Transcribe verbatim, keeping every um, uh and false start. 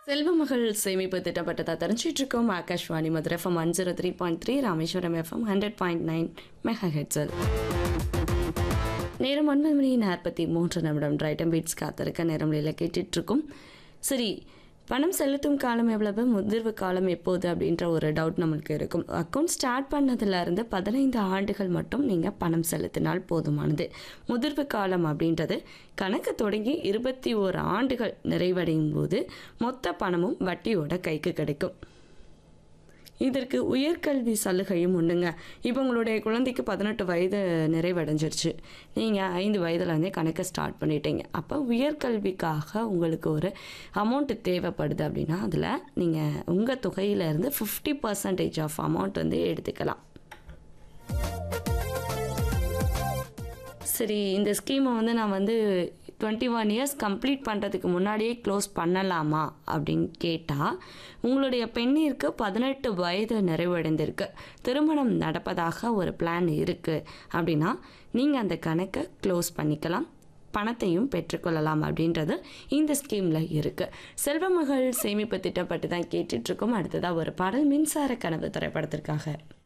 செல்வமகள் சேமிப்பு திட்டப்பட்டதா தெரிஞ்சிட்டு இருக்கோம். Akashvani Madurai FM one zero three point three, Rameswaram FM hundred point nine mega ஹெட்ஸல். நேரம் ஒன்பது மணி நாற்பத்தி மூன்று நிமிடம். ரைட்டம் பீட்ஸ் காத்திருக்க நேரம் கேட்டுட்டு இருக்கோம். சரி, பணம் செலுத்தும் காலம் எவ்வளவு, முதிர்வு காலம் எப்போது அப்படின்ற ஒரு டவுட் நம்மளுக்கு இருக்கும். அக்கௌண்ட் ஸ்டார்ட் பண்ணதுலேருந்து பதினைந்து ஆண்டுகள் மட்டும் நீங்கள் பணம் செலுத்தினால் போதுமானது. முதிர்வு காலம் அப்படின்றது கணக்கு தொடங்கி இருபத்தி ஓரு ஆண்டுகள் நிறைவடையும் போது மொத்த பணமும் வட்டியோட கைக்கு கிடைக்கும். இதற்கு உயர்கல்வி சலுகையும் உண்டுங்க. இப்போ உங்களுடைய குழந்தைக்கு பதினெட்டு வயது நிறைவடைஞ்சிருச்சு, நீங்கள் ஐந்து வயதுலேருந்தே கணக்கை ஸ்டார்ட் பண்ணிட்டீங்க. அப்போ உயர்கல்விக்காக உங்களுக்கு ஒரு அமௌண்ட்டு தேவைப்படுது அப்படின்னா அதில் நீங்கள் உங்கள் தொகையிலேருந்து ஃபிஃப்டி பர்சன்டேஜ் ஆஃப் அமௌண்ட் வந்து எடுத்துக்கலாம். சரி, இந்த ஸ்கீமை வந்து நான் வந்து டுவெண்ட்டி ஒன் இயர்ஸ் கம்ப்ளீட் பண்ணுறதுக்கு முன்னாடியே க்ளோஸ் பண்ணலாமா அப்படின்னு கேட்டால், உங்களுடைய பெண்ணிற்கு பதினெட்டு வயது நிறைவடைந்திருக்கு, திருமணம் நடப்பதாக ஒரு பிளான் இருக்குது அப்படின்னா நீங்கள் அந்த கணக்கை க்ளோஸ் பண்ணிக்கலாம், பணத்தையும் பெற்றுக்கொள்ளலாம் அப்படின்றது இந்த ஸ்கீமில் இருக்குது. செல்வமகள் சேமிப்பு திட்டப்பட்டு தான் கேட்டுட்ருக்கோம். அடுத்ததாக ஒரு பாடல், மின்சார கனவு திரைப்படத்திற்காக.